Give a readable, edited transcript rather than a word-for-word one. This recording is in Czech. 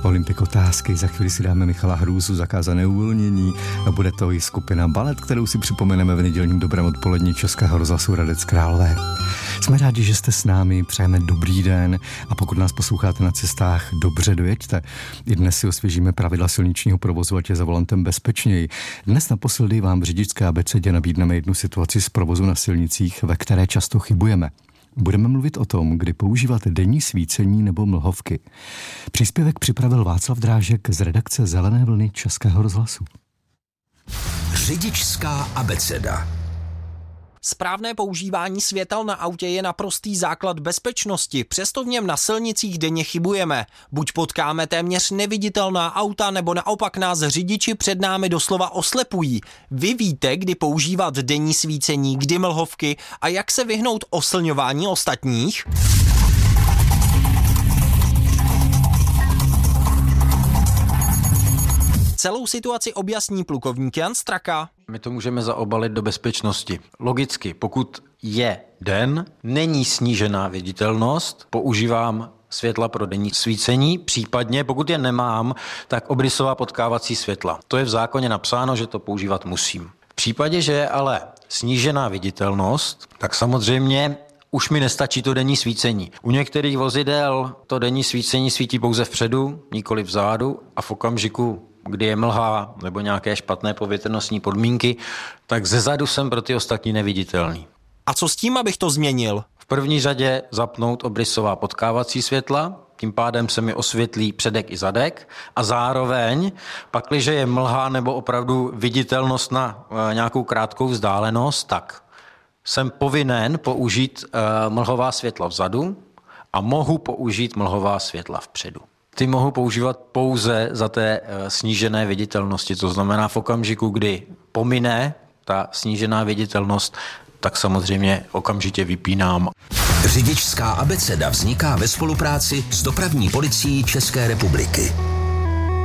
Olympik otázky, za chvíli si dáme Michala Hrůzu, Zakázané uvolnění a bude to i skupina Balet, kterou si připomeneme v nedělním dobrém odpolední Českého rozhlasu Hradec Králové. Jsme rádi, že jste s námi, přejeme dobrý den a pokud nás posloucháte na cestách, dobře dojeďte. I dnes si osvěžíme pravidla silničního provozu, ať je za volantem bezpečněji. Dnes naposledy vám v řidičské abecedě nabídneme jednu situaci z provozu na silnicích, ve které často chybujeme. Budeme mluvit o tom, kdy používat denní svícení nebo mlhovky. Příspěvek připravil Václav Drážek z redakce Zelené vlny Českého rozhlasu. Řidičská abeceda. Správné používání světel na autě je naprostý základ bezpečnosti, přesto v něm na silnicích denně chybujeme. Buď potkáme téměř neviditelná auta, nebo naopak nás řidiči před námi doslova oslepují. Vy víte, kdy používat denní svícení, kdy mlhovky a jak se vyhnout oslňování ostatních? Celou situaci objasní plukovník Jan Straka. My to můžeme zaobalit do bezpečnosti. Logicky, pokud je den, není snížená viditelnost, používám světla pro denní svícení, případně pokud je nemám, tak obrysová potkávací světla. To je v zákoně napsáno, že to používat musím. V případě, že je ale snížená viditelnost, tak samozřejmě už mi nestačí to denní svícení. U některých vozidel to denní svícení svítí pouze vpředu, nikoli vzadu a v okamžiku, kdy je mlha nebo nějaké špatné povětrnostní podmínky, tak zezadu jsem pro ty ostatní neviditelný. A co s tím, abych to změnil? V první řadě zapnout obrysová potkávací světla, tím pádem se mi osvětlí předek i zadek a zároveň, pakliže je mlha nebo opravdu viditelnost na nějakou krátkou vzdálenost, tak jsem povinen použít mlhová světla vzadu a mohu použít mlhová světla vpředu. Ty mohu používat pouze za té snížené viditelnosti, to znamená v okamžiku, kdy pomine ta snížená viditelnost, tak samozřejmě okamžitě vypínám. Řidičská abeceda vzniká ve spolupráci s Dopravní policií České republiky.